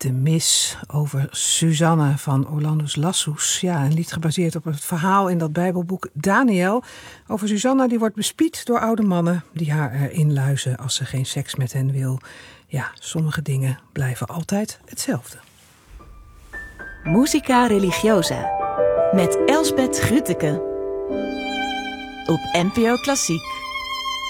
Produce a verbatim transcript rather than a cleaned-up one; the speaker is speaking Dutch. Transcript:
De Mis over Suzanne van Orlandus Lassus. Ja, een lied gebaseerd op het verhaal in dat Bijbelboek Daniel. Over Suzanne, die wordt bespied door oude mannen die haar erin luizen als ze geen seks met hen wil. Ja, sommige dingen blijven altijd hetzelfde. Musica Religiosa met Elsbeth Grütke op N P O Klassiek.